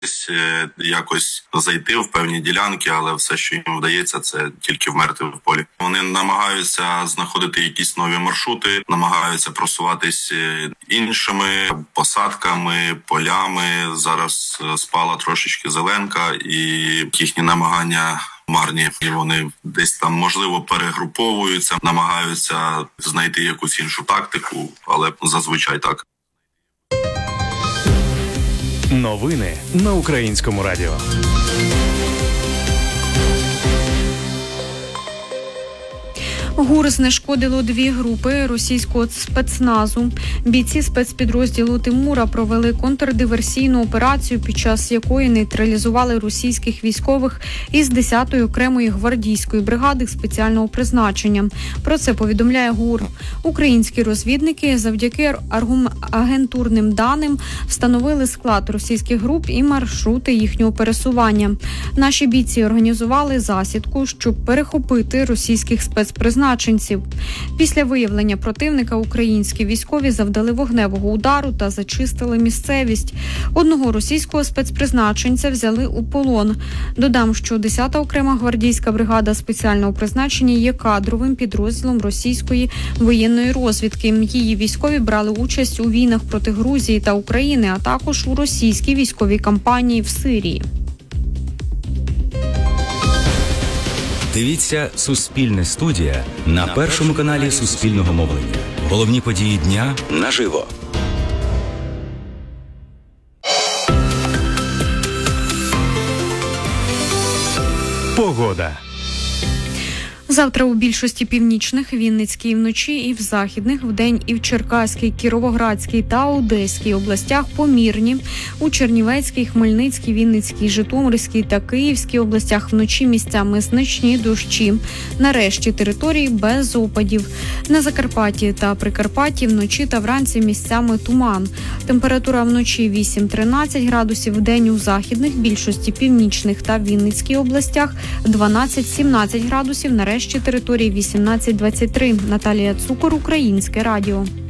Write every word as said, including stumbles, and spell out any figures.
якось зайти в певні ділянки, але все, що їм вдається, це тільки вмерти в полі. Вони намагаються знаходити якісь нові маршрути, намагаються просуватись іншими посадками, полями. Зараз спала трошечки зеленка, і їхні намагання марні. І вони десь там, можливо, перегруповуються, намагаються знайти якусь іншу тактику, але зазвичай так. Новини на Українському радіо. ГУР знешкодило дві групи російського спецназу. Бійці спецпідрозділу Тимура провели контрдиверсійну операцію, під час якої нейтралізували російських військових із десятої окремої гвардійської бригади спеціального призначення. Про це повідомляє ГУР. Українські розвідники завдяки агентурним даним встановили склад російських груп і маршрути їхнього пересування. Наші бійці організували засідку, щоб перехопити російських спецпризначенців. Після виявлення противника українські військові завдали вогневого удару та зачистили місцевість. Одного російського спецпризначенця взяли у полон. Додам, що десята окрема гвардійська бригада спеціального призначення є кадровим підрозділом російської воєнної розвідки. Її військові брали участь у війнах проти Грузії та України, а також у російській військовій кампанії в Сирії. Дивіться «Суспільне студія» на першому каналі Суспільного мовлення. Головні події дня наживо. Погода. Завтра у більшості північних, Вінницькій вночі і в західних, вдень і в Черкаській, Кіровоградській та Одеській областях помірні. У Чернівецькій, Хмельницькій, Вінницькій, Житомирській та Київській областях вночі місцями значні дощі. На решті території без опадів. На Закарпатті та Прикарпатті вночі та вранці місцями туман. Температура вночі вісім-тринадцять градусів, вдень у західних, більшості північних та Вінницькій областях дванадцять-сімнадцять градусів, на решті території вісімнадцять-двадцять три. Наталія Цукор, Українське радіо.